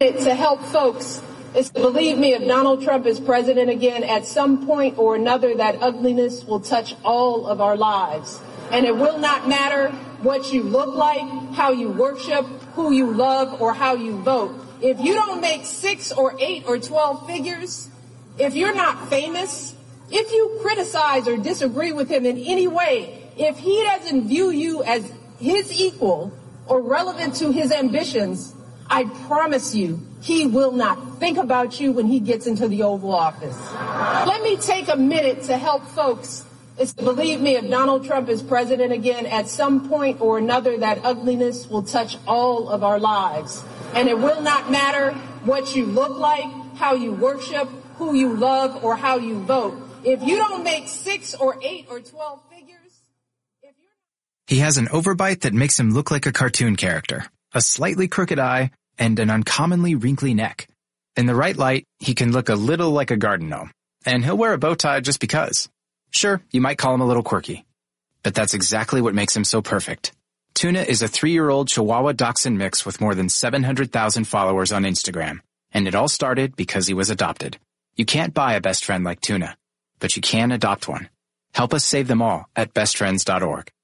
To help folks is to believe me, if Donald Trump is president again, at some point or another, that ugliness will touch all of our lives. And it will not matter what you look like, how you worship, who you love, or how you vote. If you don't make 6 or 8 or 12 figures, if you're not famous, if you criticize or disagree with him in any way, if he doesn't view you as his equal or relevant to his ambitions, I promise you, he will not think about you when he gets into the Oval Office. Let me take a minute to help folks. Believe me, if Donald Trump is president again, at some point or another, that ugliness will touch all of our lives. And it will not matter what you look like, how you worship, who you love, or how you vote. If you don't make 6 or 8 or 12 figures... He has an overbite that makes him look like a cartoon character, a slightly crooked eye, and an uncommonly wrinkly neck. In the right light, he can look a little like a garden gnome, and he'll wear a bow tie just because. Sure, you might call him a little quirky, but that's exactly what makes him so perfect. Tuna is a 3-year-old Chihuahua Dachshund mix with more than 700,000 followers on Instagram, and it all started because he was adopted. You can't buy a best friend like Tuna, but you can adopt one. Help us save them all at bestfriends.org.